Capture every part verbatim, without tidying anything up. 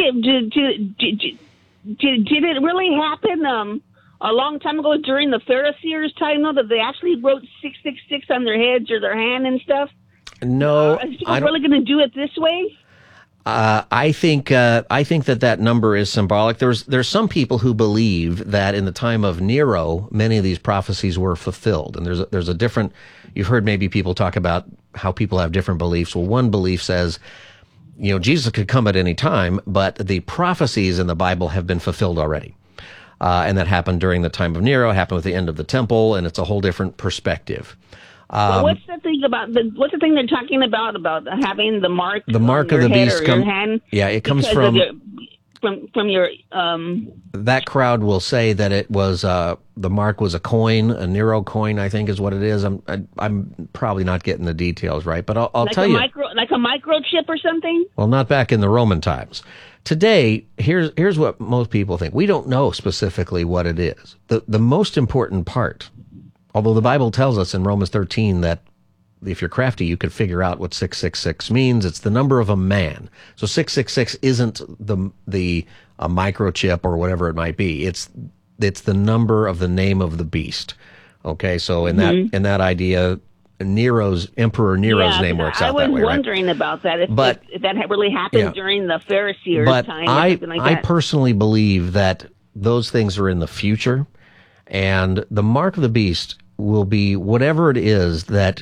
did, did, did, did, did, did it really happen um, a long time ago during the Pharisees' time, though, that they actually wrote six six six on their heads or their hand and stuff? No, Are people I don't, really going to do it this way? Uh, I think uh, I think that that number is symbolic. There's there's some people who believe that in the time of Nero, many of these prophecies were fulfilled. And there's a, there's a different. You've heard maybe people talk about how people have different beliefs. Well, one belief says, you know, Jesus could come at any time, but the prophecies in the Bible have been fulfilled already, uh, and that happened during the time of Nero. It happened with the end of the temple, and it's a whole different perspective. Um, well, what's the thing about the? What's the thing they're talking about about having the mark? The mark on of the your head beast or come, your hand yeah, it comes because from of your, from from your. Um, that crowd will say that it was uh, the mark was a coin, a Nero coin, I think is what it is. I'm I, I'm probably not getting the details right, but I'll, I'll like tell a you, micro, like a microchip or something. well, not back in the Roman times. Today, here's here's what most people think. We don't know specifically what it is. The the most important part, although the Bible tells us in Romans thirteen that if you're crafty, you could figure out what six six six means. It's the number of a man. So six six six isn't the the a microchip or whatever it might be. It's it's the number of the name of the beast. Okay, so in Mm-hmm. that in that idea, Nero's Emperor Nero's yeah, name works I out was that way, right? wondering about that. If, But- if, if that had really happened yeah. during the Pharisees' But time or I something like I that. personally believe that those things are in the future, and the mark of the beast will be whatever it is that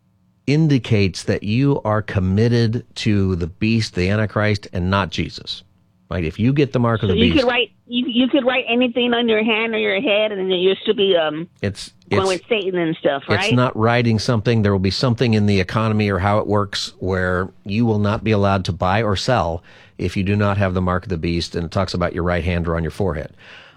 indicates that you are committed to the beast, the Antichrist, and not Jesus. Right? If you get the mark of so the you beast, could write you you could write anything on your hand or your head, and then you'll still be um it's going it's with Satan and stuff, right? it's not writing something. There will be something in the economy or how it works where you will not be allowed to buy or sell if you do not have the mark of the beast. And it talks about your right hand or on your forehead.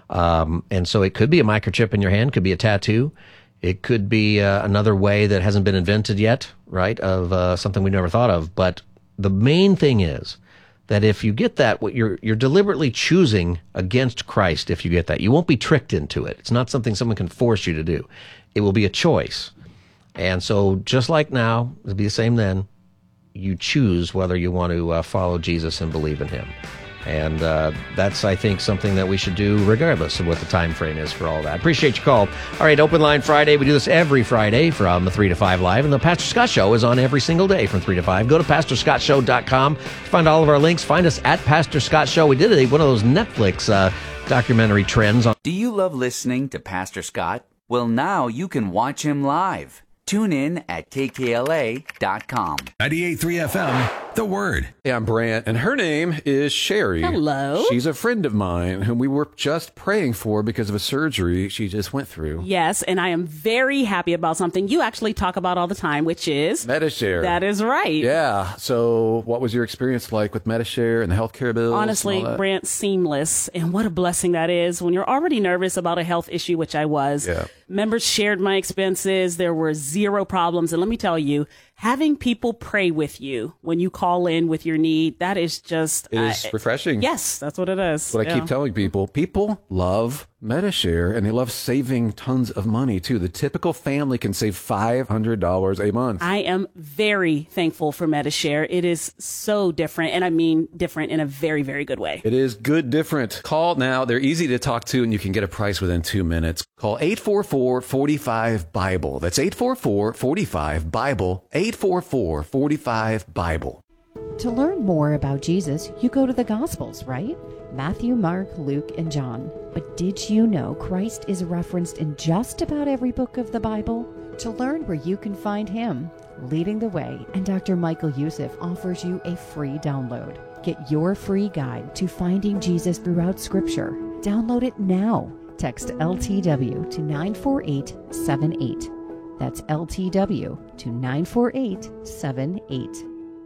Um, and so it could be a microchip in your hand, could be a tattoo. It could be uh, another way that hasn't been invented yet, right, of uh, something we never thought of. But the main thing is that if you get that, what you're you're deliberately choosing against Christ if you get that. You won't be tricked into it. It's not something someone can force you to do. It will be a choice. And so just like now, it'll be the same then. You choose whether you want to uh, follow Jesus and believe in him. And uh, that's, I think, something that we should do regardless of what the time frame is for all that. Appreciate your call. All right, Open Line Friday. We do this every Friday from three to five live. And the Pastor Scott Show is on every single day from three to five. Go to pastor scott show dot com. Find all of our links. Find us at Pastor Scott Show. We did a, one of those Netflix uh, documentary trends. On- Do you love listening to Pastor Scott? Well, now you can watch him live. Tune in at K K L A dot com. ninety-eight point three F M, The Word. Hey, I'm Brant, and her name is Sherry. Hello. She's a friend of mine whom we were just praying for because of a surgery she just went through. Yes, and I am very happy about something you actually talk about all the time, which is... Metashare. That is right. Yeah. So what was your experience like with Metashare and the healthcare bills? Honestly, and all that? Brant, seamless. And what a blessing that is when you're already nervous about a health issue, which I was. Yeah. Members shared my expenses. There were zero problems. And let me tell you, having people pray with you when you call in with your need, that is just... It is uh, refreshing. Yes, that's what it is. What I Yeah. keep telling people, people love Metashare, and they love saving tons of money, too. The typical family can save five hundred dollars a month. I am very thankful for Metashare. It is so different, and I mean different in a very, very good way. It is good different. Call now. They're easy to talk to, and you can get a price within two minutes. Call eight four four, four five, Bible. That's eight four four, four five, Bible, eight four four, four five, Bible. To learn more about Jesus, you go to the Gospels, right? Matthew, Mark, Luke, and John. But did you know Christ is referenced in just about every book of the Bible? To learn where you can find him, leading the way, and Doctor Michael Youssef offers you a free download. Get your free guide to finding Jesus throughout Scripture. Download it now. Text L T W to nine four eight seven eight. That's L T W to nine four eight seven eight.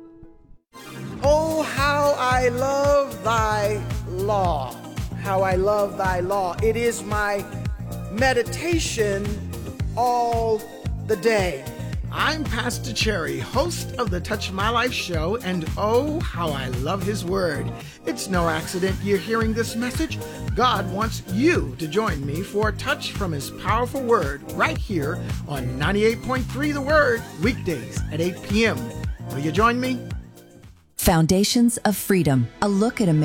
Oh, how I love thy law. How I love thy law. It is my meditation all the day. I'm Pastor Cherry, host of the Touch My Life show, and oh, how I love his word. It's no accident you're hearing this message. God wants you to join me for a touch from his powerful word right here on ninety-eight point three The Word, weekdays at eight p.m. Will you join me? Foundations of Freedom, a look at America's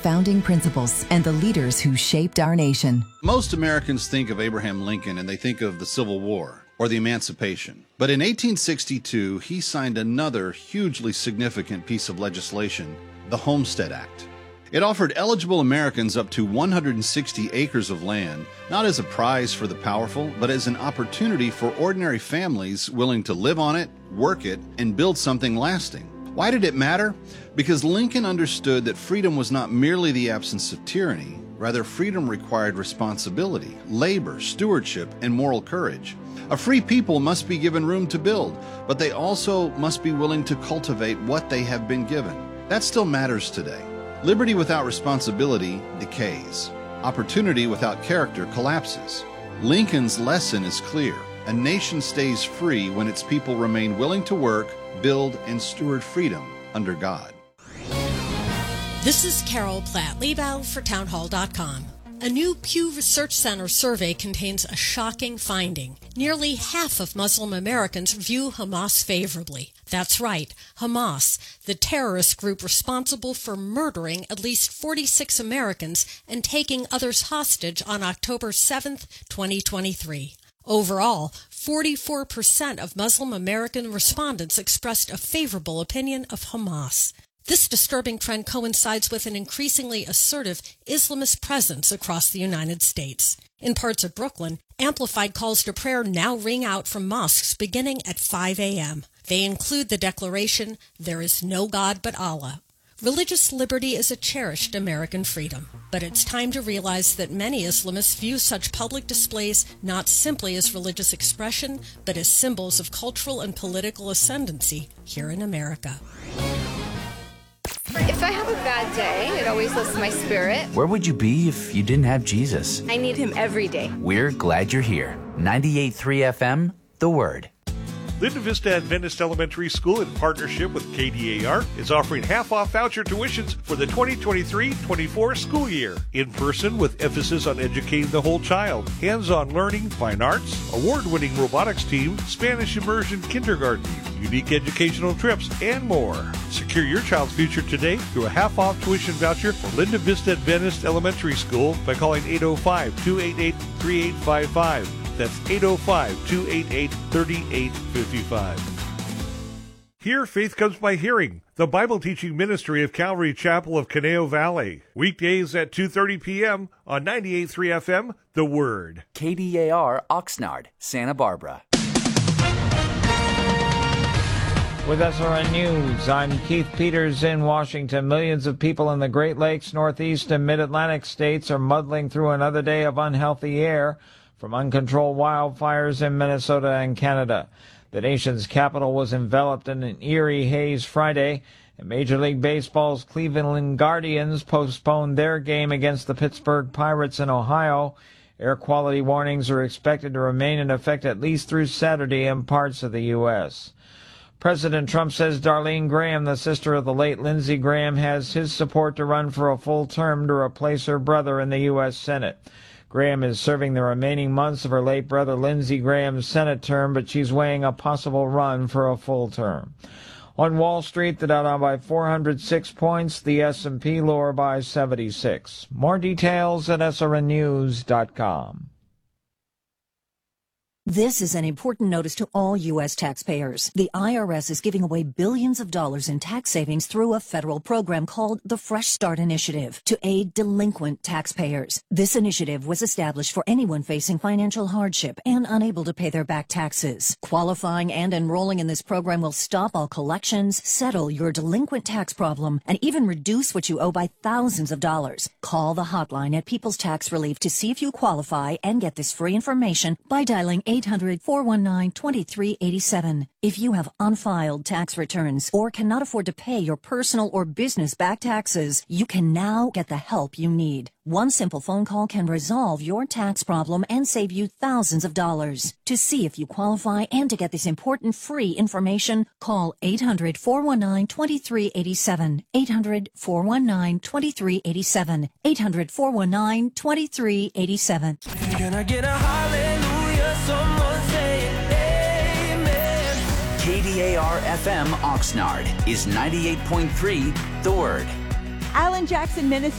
founding principles and the leaders who shaped our nation. Most Americans think of Abraham Lincoln and they think of the Civil War or the Emancipation. But in eighteen sixty-two, he signed another hugely significant piece of legislation, the Homestead Act. It offered eligible Americans up to one hundred sixty acres of land, not as a prize for the powerful, but as an opportunity for ordinary families willing to live on it, work it, and build something lasting. Why did it matter? Because Lincoln understood that freedom was not merely the absence of tyranny. Rather, freedom required responsibility, labor, stewardship, and moral courage. A free people must be given room to build, but they also must be willing to cultivate what they have been given. That still matters today. Liberty without responsibility decays. Opportunity without character collapses. Lincoln's lesson is clear. A nation stays free when its people remain willing to work, build, and steward freedom under God. This is Carol Platt-Liebau for townhall dot com. A new Pew Research Center survey contains a shocking finding. Nearly half of Muslim Americans view Hamas favorably. That's right, Hamas, the terrorist group responsible for murdering at least forty-six Americans and taking others hostage on October seventh, twenty twenty-three. Overall, forty-four percent of Muslim American respondents expressed a favorable opinion of Hamas. This disturbing trend coincides with an increasingly assertive Islamist presence across the United States. In parts of Brooklyn, amplified calls to prayer now ring out from mosques beginning at five a.m. They include the declaration, "There is no God but Allah." Religious liberty is a cherished American freedom, but it's time to realize that many Islamists view such public displays not simply as religious expression, but as symbols of cultural and political ascendancy here in America. If I have a bad day, it always lifts my spirit. Where would you be if you didn't have Jesus? I need him every day. We're glad you're here. ninety-eight point three F M, The Word. Linda Vista Adventist Elementary School, in partnership with K D A R, is offering half-off voucher tuitions for the twenty twenty-three twenty-four school year. In person with emphasis on educating the whole child, hands-on learning, fine arts, award-winning robotics team, Spanish immersion kindergarten, unique educational trips, and more. Secure your child's future today through a half-off tuition voucher for Linda Vista Adventist Elementary School by calling eight oh five, two eight eight, three eight five five. That's eight oh five, two eight eight, three eight five five. Here, Faith Comes by Hearing, the Bible teaching ministry of Calvary Chapel of Conejo Valley. Weekdays at two thirty p.m. on ninety-eight point three F M, The Word. K D A R, Oxnard, Santa Barbara. With S R N News, I'm Keith Peters in Washington. Millions of people in the Great Lakes, Northeast, and Mid-Atlantic states are muddling through another day of unhealthy air from uncontrolled wildfires in Minnesota and Canada. The nation's capital was enveloped in an eerie haze Friday, and Major League Baseball's Cleveland Guardians postponed their game against the Pittsburgh Pirates in Ohio. Air quality warnings are expected to remain in effect at least through Saturday in parts of the U S President Trump says Darlene Graham, the sister of the late Lindsey Graham, has his support to run for a full term to replace her brother in the U S Senate. Graham is serving the remaining months of her late brother Lindsey Graham's Senate term, but she's weighing a possible run for a full term. On Wall Street, the Dow down by four hundred six points, the S and P lower by seventy-six. More details at S R N news dot com. This is an important notice to all U S taxpayers. The I R S is giving away billions of dollars in tax savings through a federal program called the Fresh Start Initiative to aid delinquent taxpayers. This initiative was established for anyone facing financial hardship and unable to pay their back taxes. Qualifying and enrolling in this program will stop all collections, settle your delinquent tax problem, and even reduce what you owe by thousands of dollars. Call the hotline at People's Tax Relief to see if you qualify and get this free information by dialing eight hundred, four one nine, two three eight seven. If you have unfiled tax returns or cannot afford to pay your personal or business back taxes, you can now get the help you need. One simple phone call can resolve your tax problem and save you thousands of dollars. To see if you qualify and to get this important free information, call eight hundred, four one nine, two three eight seven. eight hundred, four one nine, two three eight seven. eight hundred, four one nine, two three eight seven. Can I get a hallelujah? Someone say amen. K D A R F M Oxnard is ninety-eight point three, The Word. Alan Jackson Ministries